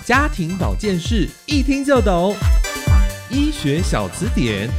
家庭保健室一听就懂，医学小词典。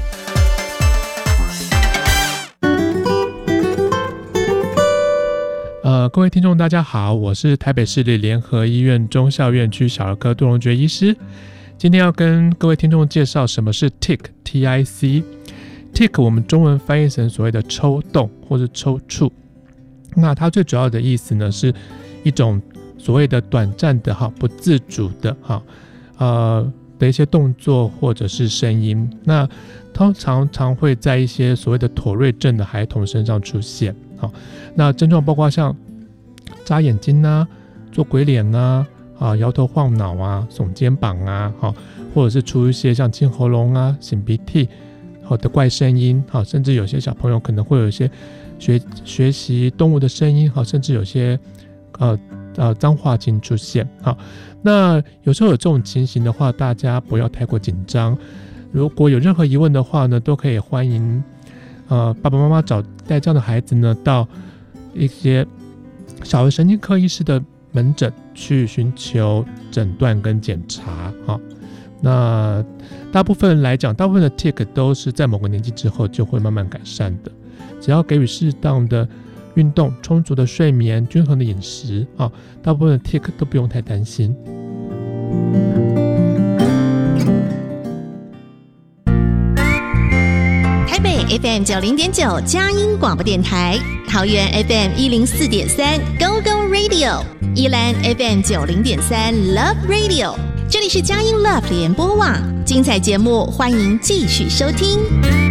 各位听众大家好，我是台北市立联合医院忠孝院区小儿科杜荣觉医师。今天要跟各位听众介绍什么是 TIC。TIC 我们中文翻译成所谓的抽动或是抽搐，那它最主要的意思呢是一种所谓的短暂的不自主的的一些动作或者是声音，那通常会在一些所谓的妥瑞症的孩童身上出现。那症状包括像眨眼睛啊、做鬼脸啊、摇头晃脑啊、耸肩膀啊，或者是出一些像清喉咙啊、擤鼻涕的怪声音，甚至有些小朋友可能会有一些学习动物的声音，甚至有些脏话情出现。那有时候有这种情形的话，大家不要太过紧张。如果有任何疑问的话呢，都可以欢迎爸爸妈妈带这样的孩子呢到一些小儿神经科医师的门诊去寻求诊断跟检查。那大部分来讲，大部分的 TIC 都是在某个年纪之后就会慢慢改善的，只要给予适当的运动、充足的睡眠、均衡的饮食，大部分的 TIC 都不用太担心。 台北 FM 90.9佳音广播电台，桃园 FM 104.3 Go Go Radio， 宜兰 FM 90.3 Love Radio， 这里是佳音 Love 联播网，精彩节目欢迎继续收听。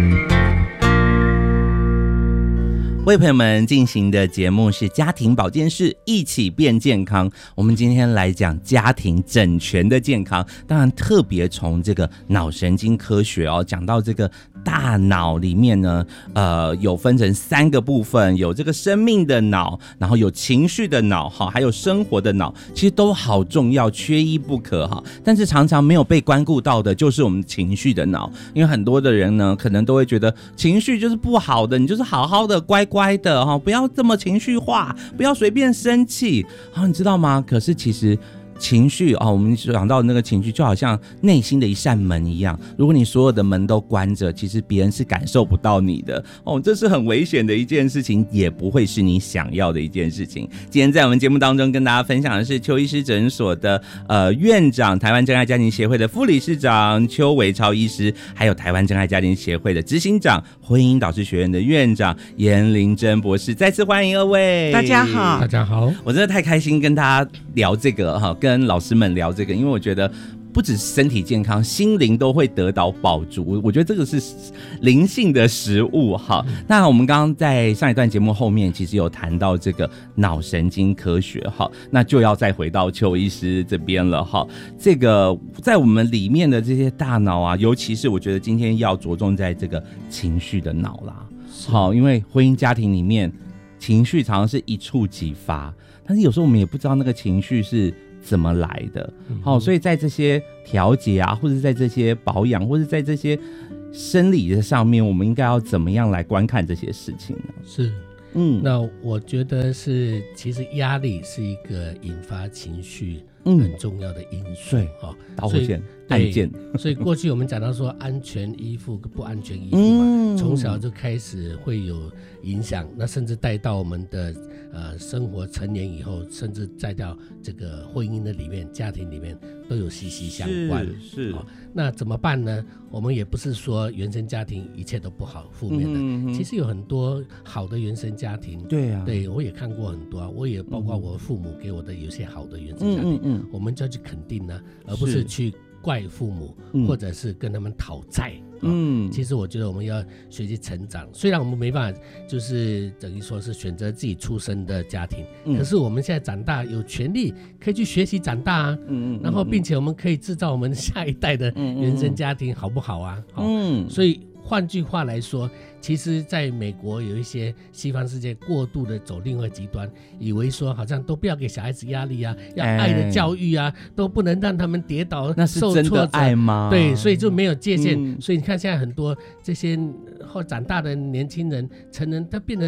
为朋友们进行的节目是家庭保健室，一起变健康。我们今天来讲家庭整全的健康，当然特别从这个脑神经科学讲到这个大脑里面呢，有分成3个部分，有这个生命的脑，然后有情绪的脑，还有生活的脑，其实都好重要，缺一不可哈。但是常常没有被关顾到的，就是我们情绪的脑，因为很多的人呢，可能都会觉得情绪就是不好的，你就是好好的乖乖的哈，不要这么情绪化，不要随便生气，你知道吗？可是其实情绪我们想到的那个情绪就好像内心的一扇门一样，如果你所有的门都关着，其实别人是感受不到你的这是很危险的一件事情，也不会是你想要的一件事情。今天在我们节目当中跟大家分享的是邱医师诊所的院长，台湾真爱家庭协会的副理事长邱维超医师，还有台湾真爱家庭协会的执行长，婚姻导师学院的院长颜玲珍博士。再次欢迎二位。 大家好。 大家好。 我真的太开心跟大家聊这个跟老师们聊这个，因为我觉得不只是身体健康，心灵都会得到饱足，我觉得这个是灵性的食物。那我们刚刚在上一段节目后面其实有谈到这个脑神经科学，那就要再回到邱医师这边了。这个在我们里面的这些大脑啊，尤其是我觉得今天要着重在这个情绪的脑啦。因为婚姻家庭里面情绪常常是一触即发，但是有时候我们也不知道那个情绪是怎么来的。所以在这些调节啊，或者在这些保养，或者在这些生理的上面，我们应该要怎么样来观看这些事情呢？ 是，那我觉得是，其实压力是一个引发情绪很重要的因素。 导火线、案件。 所以过去我们讲到说安全依附跟不安全依附嘛，从小就开始会有影响，那甚至带到我们的生活成年以后，甚至再到这个婚姻的里面、家庭里面都有息息相关。是那怎么办呢？我们也不是说原生家庭一切都不好、负面的，其实有很多好的原生家庭。对啊，对我也看过很多我也包括我父母给我的有些好的原生家庭，我们就要去肯定呢，而不是去怪父母，或者是跟他们讨债。其实我觉得我们要学习成长，虽然我们没办法就是等于说是选择自己出生的家庭，可是我们现在长大有权利可以去学习长大啊，然后并且我们可以制造我们下一代的原生家庭，好不好啊？所以换句话来说，其实在美国有一些西方世界过度的走另外极端，以为说好像都不要给小孩子压力啊，要爱的教育啊，都不能让他们跌倒， 那是真的爱吗？ 对，所以就没有界限。所以你看现在很多这些后长大的年轻人、成人，他变成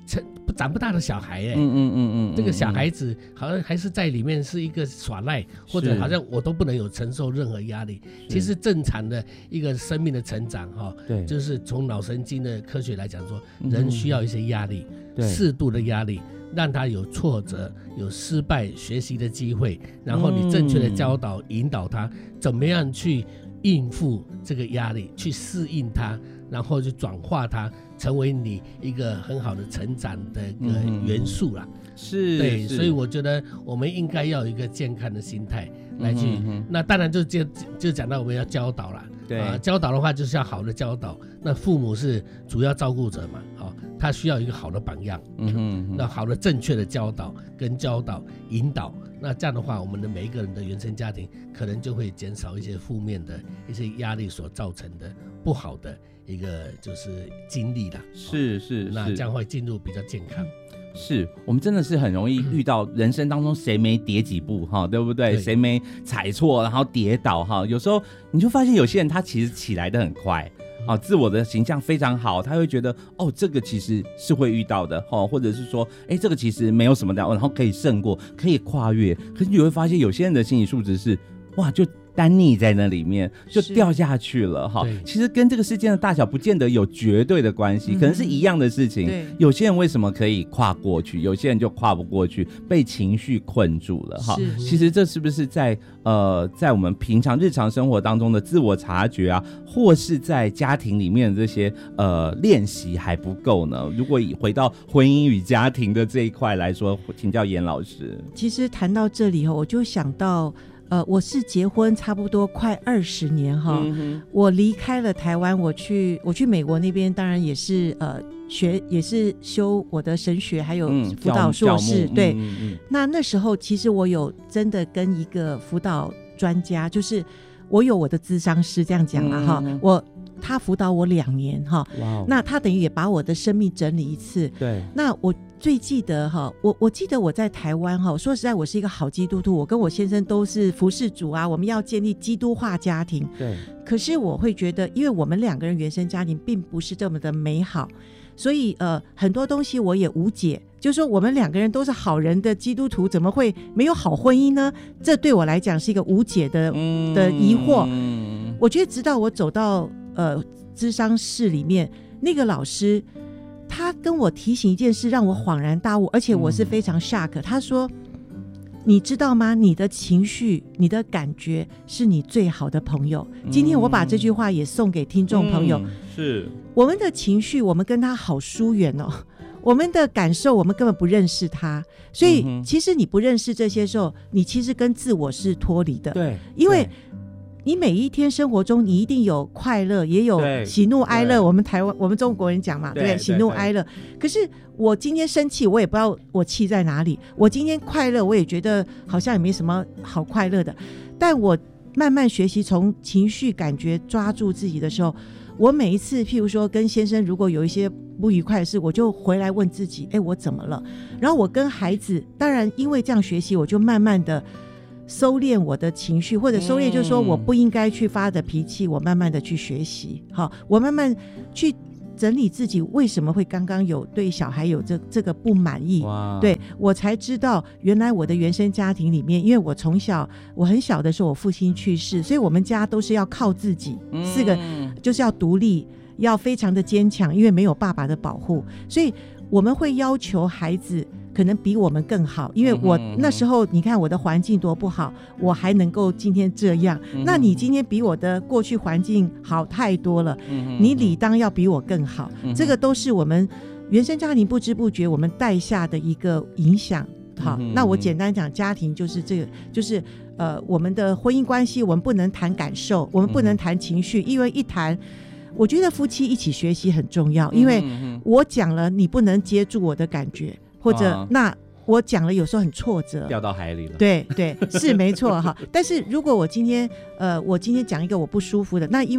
长不大的小孩这个小孩子好像还是在里面是一个耍赖，或者好像我都不能有承受任何压力。其实正常的一个生命的成长对，就是从脑神经的科学来讲说，人需要一些压力，适度的压力，让他有挫折、有失败、学习的机会，然后你正确的教导、引导他怎么样去应付这个压力，去适应它，然后去转化它，成为你一个很好的成长的一个元素啦。对，所以我觉得我们应该要有一个健康的心态来去。那当然就讲到我们要教导啦。对教导的话就是要好的教导。那父母是主要照顾者嘛，他需要一个好的榜样。那好的正确的教导跟引导。那这样的话，我们的每一个人的原生家庭可能就会减少一些负面的一些压力所造成的不好的一个就是经历啦。是，那这样会进入比较健康。 是我们真的是很容易遇到人生当中谁没跌几步对不对？谁没踩错然后跌倒有时候你就发现有些人他其实起来的很快自我的形象非常好，他会觉得这个其实是会遇到的或者是说这个其实没有什么的，然后可以胜过，可以跨越。可是你会发现有些人的心理素质是就单溺在那里面就掉下去了其实跟这个事件的大小不见得有绝对的关系，可能是一样的事情。有些人为什么可以跨过去，有些人就跨不过去，被情绪困住了其实这是不是在我们平常日常生活当中的自我察觉或是在家庭里面的这些练习还不够呢？如果以回到婚姻与家庭的这一块来说，请教严老师。 其实谈到这里我就想到我是结婚差不多快20年我离开了台湾，我去美国那边，当然也是也是修我的神学还有辅导硕士。对，那时候其实我有真的跟一个辅导专家，就是我有我的咨商师这样讲啦他辅导我2年那他等于也把我的生命整理一次。对，那我最记得我记得我在台湾说实在我是一个好基督徒，我跟我先生都是服事主我们要建立基督化家庭。对，可是我会觉得因为我们2个人原生家庭并不是这么的美好，所以很多东西我也无解，就是说我们2个人都是好人的基督徒，怎么会没有好婚姻呢？这对我来讲是一个无解的疑惑。我觉得直到我走到咨商室里面，那个老师他跟我提醒一件事，让我恍然大悟，而且我是非常 shock。他说你知道吗，你的情绪你的感觉是你最好的朋友。今天我把这句话也送给听众朋友。是我们的情绪我们跟他好疏远我们的感受我们根本不认识他，所以其实你不认识这些时候，你其实跟自我是脱离的。对，因为你每一天生活中你一定有快乐也有喜怒哀乐，我们中国人讲嘛，对不对？喜怒哀乐。可是我今天生气我也不知道我气在哪里，我今天快乐我也觉得好像也没什么好快乐的，但我慢慢学习从情绪感觉抓住自己的时候，我每一次譬如说跟先生如果有一些不愉快的事，我就回来问自己我怎么了。然后我跟孩子当然因为这样学习，我就慢慢的收敛我的情绪，或者收敛就是说我不应该去发的脾气，我慢慢的去学习我慢慢去整理自己为什么会刚刚有对小孩有这个不满意。对，我才知道原来我的原生家庭里面，因为我很小的时候我父亲去世，所以我们家都是要靠自己，4个就是要独立，要非常的坚强，因为没有爸爸的保护，所以我们会要求孩子可能比我们更好，因为我那时候你看我的环境多不好，我还能够今天这样，那你今天比我的过去环境好太多了，你理当要比我更好，这个都是我们原生家庭不知不觉我们带下的一个影响。好，那我简单讲，家庭就是这个，就是我们的婚姻关系我们不能谈感受，我们不能谈情绪，因为一谈我觉得夫妻一起学习很重要，因为我讲了你不能接住我的感觉，或者那我讲了有时候很挫折， 掉到海里了。 对是没错哈。但是如果我今天讲一个我不舒服的，那因为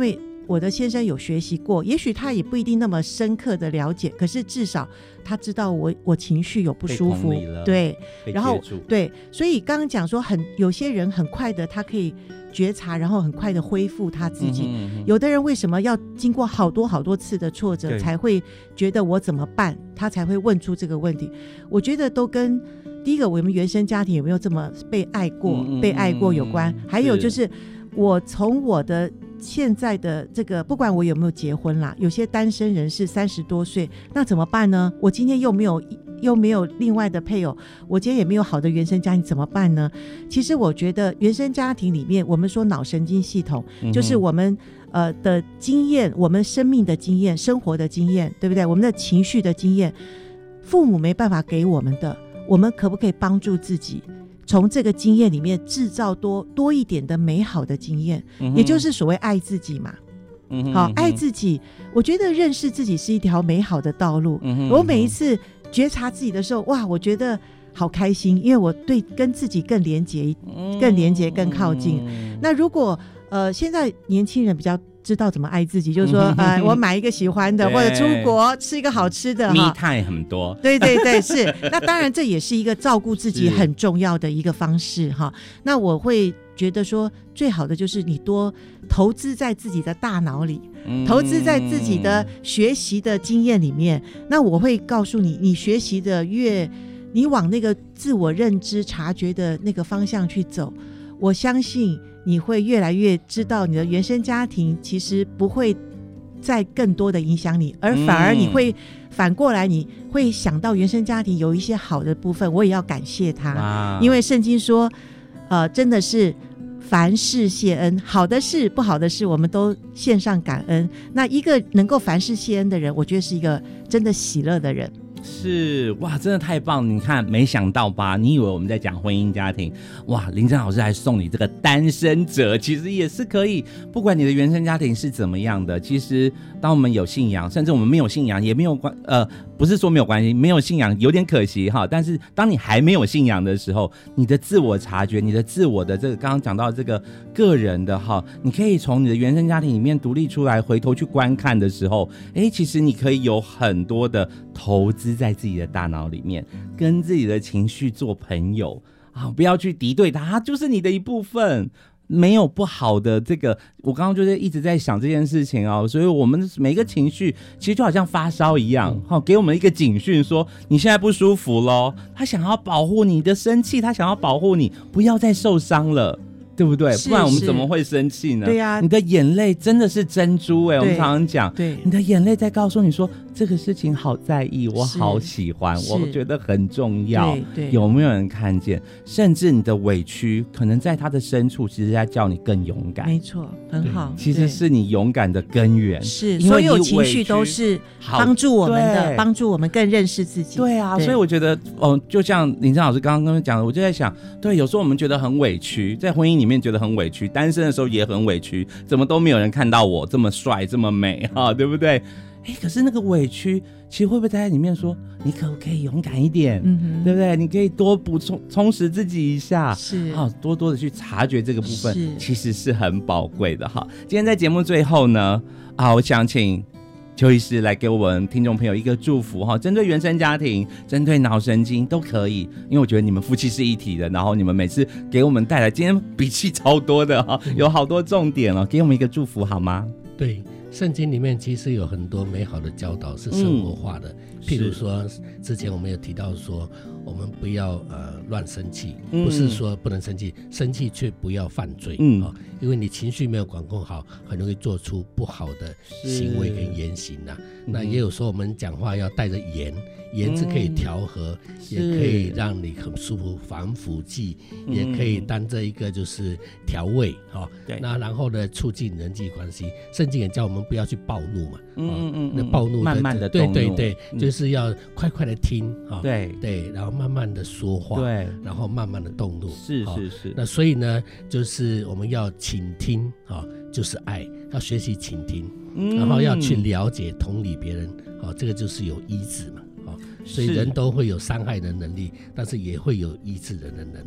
我的先生有学习过，也许他也不一定那么深刻的了解，可是至少他知道我情绪有不舒服，对，然后对，所以刚刚讲说有些人很快的他可以觉察，然后很快的恢复他自己，有的人为什么要经过好多次的挫折才会觉得我怎么办，他才会问出这个问题。我觉得都跟第一个我们原生家庭有没有这么被爱过有关，还有就是我从我的现在的这个，不管我有没有结婚啦，有些单身人士30多岁，那怎么办呢？我今天又没有另外的配偶，我今天也没有好的原生家庭，怎么办呢？其实我觉得原生家庭里面，我们说脑神经系统，就是我们的经验，我们生命的经验，生活的经验，对不对？我们的情绪的经验，父母没办法给我们的，我们可不可以帮助自己从这个经验里面制造多一点的美好的经验，也就是所谓爱自己嘛。好，爱自己，我觉得认识自己是一条美好的道路。我每一次觉察自己的时候，哇，我觉得好开心，因为我跟自己更连结更靠近。那如果现在年轻人比较知道怎么爱自己，就是说我买一个喜欢的，或者出国吃一个好吃的 me time 很多， 对是。那当然这也是一个照顾自己很重要的一个方式哈。那我会觉得说最好的就是你多投资在自己的大脑里，投资在自己的学习的经验里面。那我会告诉你，你学习的你往那个自我认知察觉的那个方向去走，我相信你会越来越知道你的原生家庭其实不会再更多的影响你，而反而你会反过来，你会想到原生家庭有一些好的部分，我也要感谢他，因为圣经说真的是凡事谢恩，好的事不好的事我们都献上感恩。那一个能够凡事谢恩的人，我觉得是一个真的喜乐的人。 是，哇，真的太棒！你看，没想到吧？你以为我们在讲婚姻家庭，哇，林真老师还送你这个单身者，其实也是可以，不管你的原生家庭是怎么样的，其实当我们有信仰，甚至我们没有信仰也没有不是说没有关系，没有信仰有点可惜哈，但是当你还没有信仰的时候，你的自我察觉，你的自我的这个刚刚讲到这个个人的哈，你可以从你的原生家庭里面独立出来，回头去观看的时候，其实你可以有很多的投资在自己的大脑里面，跟自己的情绪做朋友啊，不要去敌对它就是你的一部分，没有不好的。这个我刚刚就是一直在想这件事情哦，所以我们每个情绪其实就好像发烧一样，给我们一个警讯说你现在不舒服咯，他想要保护你的生气，他想要保护你不要再受伤了，对不对？不然我们怎么会生气呢？对啊，你的眼泪真的是珍珠我们常常讲，对，你的眼泪在告诉你说这个事情好在意，我好喜欢，我觉得很重要。对，有没有人看见？甚至你的委屈，可能在他的深处，其实在叫你更勇敢。 没错，很好。 其实是你勇敢的根源。是， 所有情绪都是帮助我们的，帮助我们更认识自己。 对啊，所以我觉得，就像林真老师刚刚跟我讲的，我就在想，对，有时候我们觉得很委屈，在婚姻里面觉得很委屈，单身的时候也很委屈，怎么都没有人看到我这么帅这么美哈，对不对？可是那个委屈其实会不会在里面说你可不可以勇敢一点，对不对？你可以多补充实自己一下，是多多的去察觉这个部分，其实是很宝贵的哈。今天在节目最后呢我想请邱医师来给我们听众朋友一个祝福哈，针对原生家庭，针对脑神经都可以，因为我觉得你们夫妻是一体的，然后你们每次给我们带来，今天笔记超多的哈，有好多重点哦，给我们一个祝福好吗？ 对，圣经里面其实有很多美好的教导是生活化的，譬如说之前我们有提到说我们不要乱生气，不是说不能生气，生气却不要犯罪，因为你情绪没有管控好，很容易做出不好的行为跟言行啊。那也有说我们讲话要带着盐是可以调和，也可以让你很舒服，防腐剂，也可以当这一个就是调味对，那然后呢促进人际关系。圣经也叫我们不要去暴怒嘛，那暴怒慢慢的动怒， 对，就是要快快的听对，然后慢慢的说话，对，然后慢慢的动怒，是。那所以呢，就是我们要倾听就是爱，要学习倾听，然后要去了解同理别人，这个就是有医治嘛，所以人都会有伤害的能力，但是也会有医治人的能力。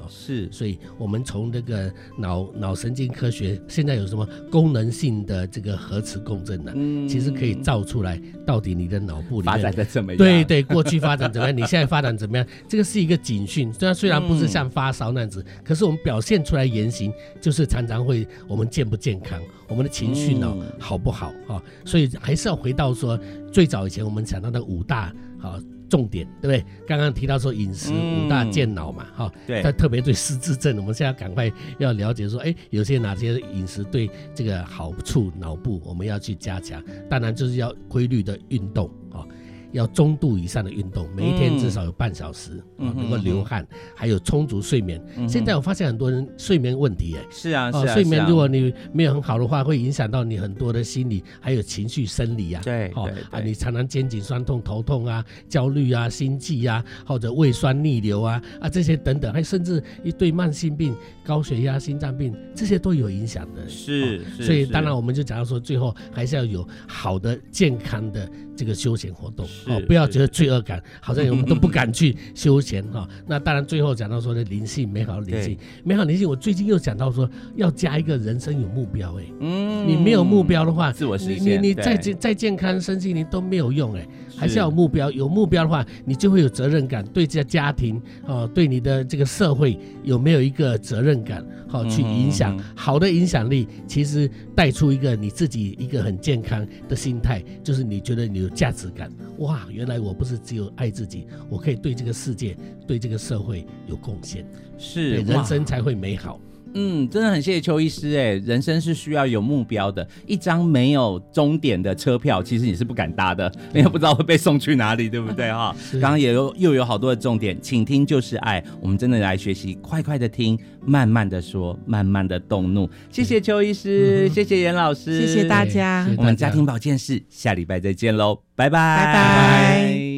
是， 所以我们从这个脑神经科学，现在有什么功能性的这个核磁共振呢？其实可以照出来到底你的脑部里面发展的怎么样？ 对对，过去发展怎么样？你现在发展怎么样？这个是一个警讯。虽然不是像发烧那样子，可是我们表现出来言行，就是常常会我们健不健康，我们的情绪呢好不好啊？所以还是要回到说，最早以前我们讲到的5大重点，对不对？刚刚提到说饮食5大健脑嘛， 对， 特别对失智症，我们现在赶快要了解说，有些哪些饮食对这个好处，脑部我们要去加强。当然就是要规律的运动要中度以上的运动，每一天至少有半小时，能够流汗，还有充足睡眠。现在我发现很多人睡眠问题， 是啊， 睡眠如果你没有很好的话，会影响到你很多的心理，还有情绪、生理啊。 对， 你常常肩颈酸痛、头痛啊、焦虑啊、心悸啊，或者胃酸逆流啊这些等等，还甚至一对慢性病、高血压、心脏病，这些都有影响的。 是， 所以当然我们就讲到说，最后还是要有好的、健康的这个休闲活动。不要觉得罪恶感，好像我们都不敢去休闲那当然最后讲到说的灵性，美好的灵性，美好灵性。我最近又讲到说，要加一个人生有目标。你没有目标的话， 自我实现， 你再健康身心灵都没有用。还是要有目标。有目标的话，你就会有责任感，对这家庭对你的这个社会有没有一个责任感去影响，好的影响力其实带出一个你自己一个很健康的心态，就是你觉得你有价值感。哇，原来我不是只有爱自己，我可以对这个世界、对这个社会有贡献， 是人生才会美好。 真的很谢谢邱医师人生是需要有目标的，一张没有终点的车票其实你是不敢搭的，因为不知道会被送去哪里，对不对刚刚也又有好多的重点，请听就是爱，我们真的来学习，快快的听，慢慢的说，慢慢的动怒。谢谢邱医师，谢谢严老师， 谢谢大家， 我们家庭保健室下礼拜再见喽，拜拜， 拜拜。